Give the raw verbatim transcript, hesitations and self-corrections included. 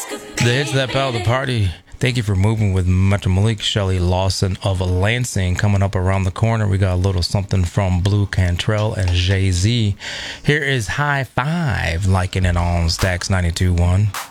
The hits that power the party. Thank you for moving with Metro Malik, Shelly Lawson of Lansing. Coming up around the corner, we got a little something from Blue Cantrell and Jay-Z. Here is High Five, liking it on Stacks ninety-two point one.